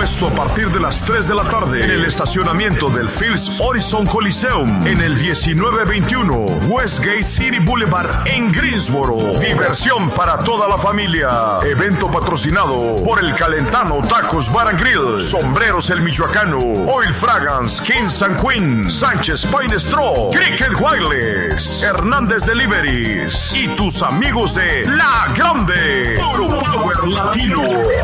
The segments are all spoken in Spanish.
Esto a partir de las 3 de la tarde en el estacionamiento del Phillips Horizon Coliseum en el 1921 Westgate City Boulevard en Greensboro. Diversión para toda la familia. Evento patrocinado por El Calentano Tacos Bar and Grill, Sombreros El Michoacano, Oil Fragrance, Kings and Queen, Sánchez Pine Straw, Cricket Wireless, Hernández Deliveries y tus amigos de La Grande. Puro Power Latino.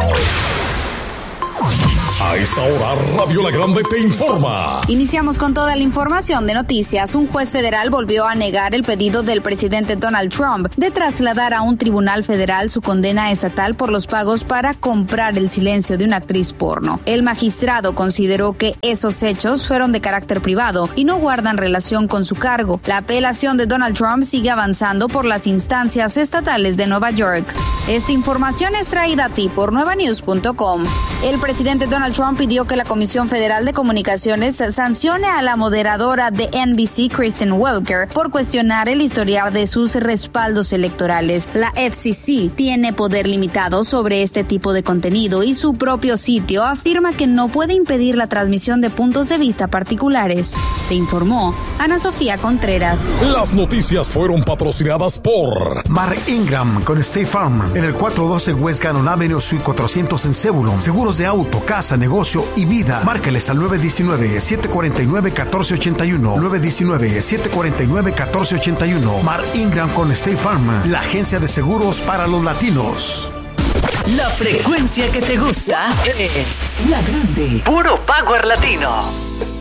A esta hora, Radio La Grande te informa. Iniciamos con toda la información de noticias. Un juez federal volvió a negar el pedido del presidente Donald Trump de trasladar a un tribunal federal su condena estatal por los pagos para comprar el silencio de una actriz porno. El magistrado consideró que esos hechos fueron de carácter privado y no guardan relación con su cargo. La apelación de Donald Trump sigue avanzando por las instancias estatales de Nueva York. Esta información es traída a ti por nuevanews.com. El presidente Donald Trump pidió que la Comisión Federal de Comunicaciones sancione a la moderadora de NBC, Kristen Welker, por cuestionar el historial de sus respaldos electorales. La FCC tiene poder limitado sobre este tipo de contenido y su propio sitio afirma que no puede impedir la transmisión de puntos de vista particulares. Te informó Ana Sofía Contreras. Las noticias fueron patrocinadas por Mark Ingram con State Farm en el 412 West Gannon Avenue, Suite 400 en Zebulon. Seguros de auto, casa, negocio y vida. Márcales al 919-749-1481. 919-749-1481. Mark Ingram con State Farm, la agencia de seguros para los latinos. La frecuencia que te gusta es La Grande. Puro Power Latino.